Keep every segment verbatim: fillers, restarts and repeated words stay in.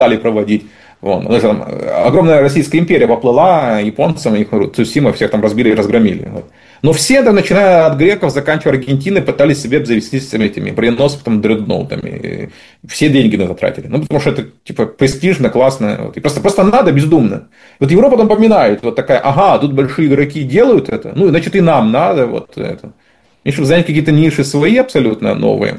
стали проводить. Вон, там, огромная Российская империя поплыла японцам, их Цусима всех там разбили и разгромили. Вот. Но все, да, начиная от греков, заканчивая Аргентиной, пытались себе обзавестись этими броненосцами, дредноутами. Все деньги на это тратили. Ну, потому что это типа престижно, классно. Вот. И просто, просто надо бездумно. Вот Европа там поминает, вот такая, ага, тут большие игроки делают это, ну, значит, и нам надо вот это. И чтобы занять какие-то ниши свои абсолютно новые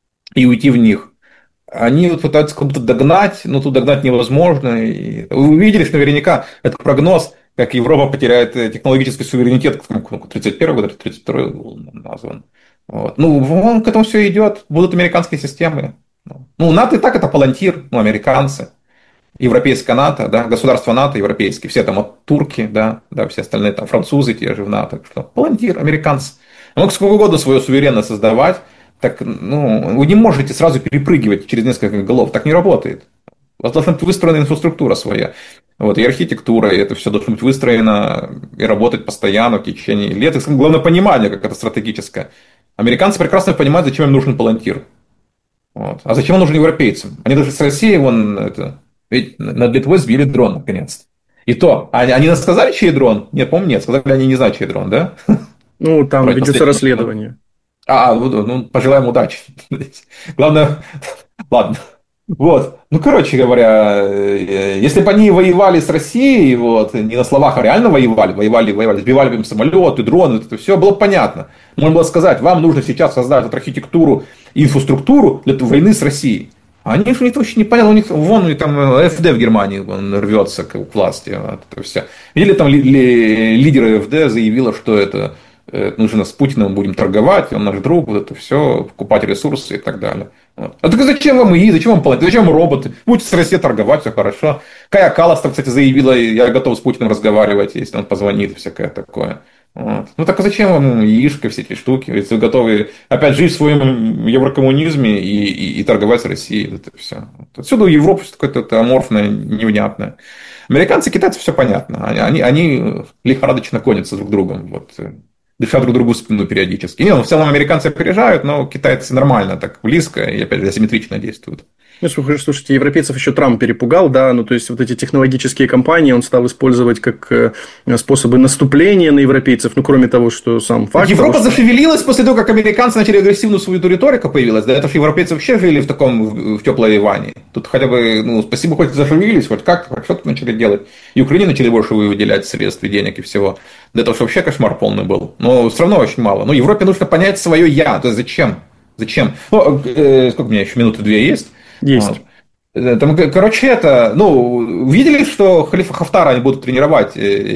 и уйти в них. Они вот пытаются как будто догнать, но тут догнать невозможно. И вы увидели, что наверняка это прогноз, как Европа потеряет технологический суверенитет к тридцать первому году, тридцать второй был назван. Вот. Ну, вон к этому все идет. Будут американские системы. Ну, НАТО и так это палантир, ну, американцы. Европейская НАТО, да, государства НАТО европейские, все там вот турки, да, да, все остальные там французы те же в НАТО. Что? Палантир, американцы. Могут сколько угодно свою суверенность создавать. Так, ну, вы не можете сразу перепрыгивать через несколько голов. Так не работает. У вас должна быть выстроена инфраструктура своя. Вот, и архитектура, и это все должно быть выстроено и работать постоянно в течение лет. И главное понимание, как это стратегическое. Американцы прекрасно понимают, зачем им нужен палантир. Вот. А зачем он нужен европейцам? Они даже с Россией, вон, это, ведь над Литвой сбили дрон, наконец-то. И то, они, они сказали, чей дрон? Нет, по-моему, нет. Сказали, они не знают, чей дрон, да? Ну, там Вроде ведется расследование. А, ну, пожелаем удачи. Главное, ладно. Вот. Ну, короче говоря, если бы они воевали с Россией, вот, не на словах, а реально воевали, воевали, воевали, сбивали бы им самолеты, дроны, это все было бы понятно. Можно было сказать, вам нужно сейчас создать эту архитектуру и инфраструктуру для войны с Россией. А они же это очень непонятно, у них вон у них там эф дэ в Германии он рвется к власти. Вот это все. Или там ли, ли, лидер эф дэ заявила, что это нужно с Путиным будем торговать, он наш друг, вот это все, покупать ресурсы и так далее. Вот. А так зачем вам ИИ, зачем вам планеты, зачем вам роботы? Будете с Россией торговать, все хорошо. Кая Каллас, кстати, заявила, я готов с Путиным разговаривать, если он позвонит, всякое такое. Вот. Ну так а зачем вам яишка, все эти штуки, если вы готовы опять жить в своем еврокоммунизме и, и, и торговать с Россией, вот это все. Отсюда у Европы все какое-то аморфное, невнятное. Американцы, китайцы, все понятно. Они, они лихорадочно гонятся друг с другом. Вот. Дыша друг другу в спину периодически. Не, ну, в целом американцы опережают, но китайцы нормально, так близко и опять же асимметрично действуют. Ну, слушайте, европейцев еще Трамп перепугал, да, ну, то есть, вот эти технологические компании он стал использовать как способы наступления на европейцев, ну, кроме того, что сам факт... Европа того, что... зашевелилась после того, как американцы начали агрессивную свою риторику появилась, да, это же европейцы вообще жили в таком, в теплой Иване. Тут хотя бы, ну, спасибо, хоть зашевелились, хоть как-то, хоть что-то начали делать. И Украине начали больше выделять средств и денег и всего. Да это вообще кошмар полный был. Но все равно очень мало. Но Европе нужно понять свое «я», то есть зачем? Зачем? Ну, э, сколько у меня еще, минуты две есть? Есть. Там, короче, это, ну, видели, что халифа Хафтара они будут тренировать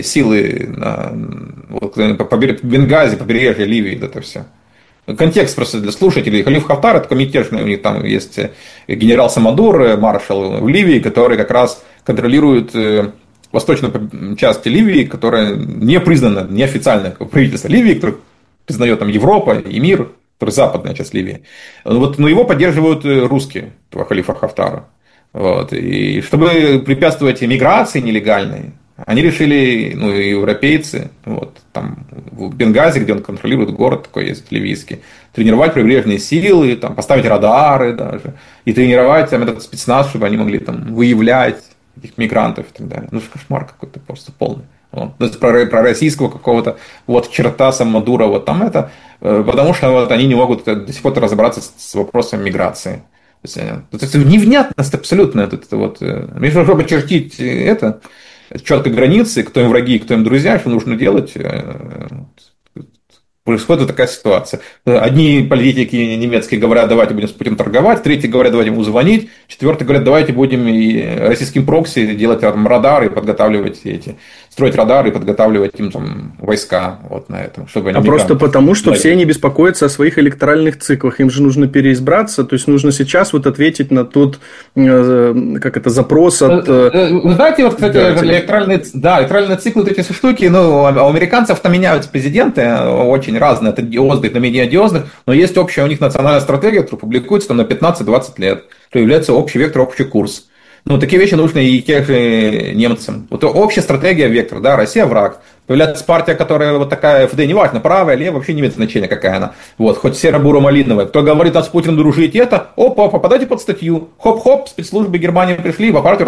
силы на, вот, по Бенгази, побережье Ливии, это все. Контекст просто для слушателей. Халиф Хафтар, это мятежный, у них там есть генерал Самадур, маршал в Ливии, который как раз контролирует восточную часть Ливии, которая не признана, неофициально правительство Ливии, которое признает там Европа и мир, который западная часть Ливии. Вот, но его поддерживают русские, этого халифа Хафтара. Вот. И чтобы препятствовать миграции нелегальной, они решили, ну, и европейцы, вот, там, в Бенгази, где он контролирует город, такой есть ливийский, тренировать прибрежные силы, там, поставить радары даже, и тренировать там, этот спецназ, чтобы они могли там, выявлять этих мигрантов и так далее. Ну, это кошмар какой-то просто полный. Вот. Про, про российского какого-то вот черта Самодура, вот там это, потому что вот, они не могут до сих пор разобраться с, с вопросом миграции. То есть, это невнятность абсолютно. Это, это вот, между чтобы чертить это, четко границы, кто им враги, кто им друзья, что нужно делать, происходит такая ситуация. Одни политики немецкие говорят, давайте будем с Путиным торговать, третьи говорят, давайте ему звонить, четвертые говорят, давайте будем и российским прокси делать там, радары, подготавливать эти, строить радары и подготавливать им там, войска вот на этом. Чтобы они а просто потому, что дали. Все они беспокоятся о своих электоральных циклах, им же нужно переизбраться, то есть нужно сейчас вот ответить на тот, как это, запрос от... Вы знаете, вот, кстати, да, электоральные, да, электоральные циклы, вот эти все штуки, ну, у американцев-то меняются президенты очень разные, от одиозных до менее одиозных, но есть общая у них национальная стратегия, которая публикуется там, на пятнадцать-двадцать лет, что является общий вектор, общий курс. Ну, такие вещи нужны и тех же немцам. Вот общая стратегия, вектор, да, Россия враг. Появляется партия, которая вот такая, ФД, неважно, правая, левая, вообще не имеет значения, какая она. Вот, хоть серо-буро-малиновая. Кто говорит, нас с Путиным дружить, это, опа, попадайте под статью. Хоп-хоп, спецслужбы Германии пришли, по партию